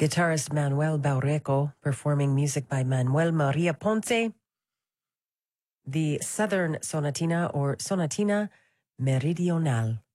Guitarist Manuel Baureco performing music by Manuel Maria Ponce. The Southern Sonatina or Sonatina Meridional.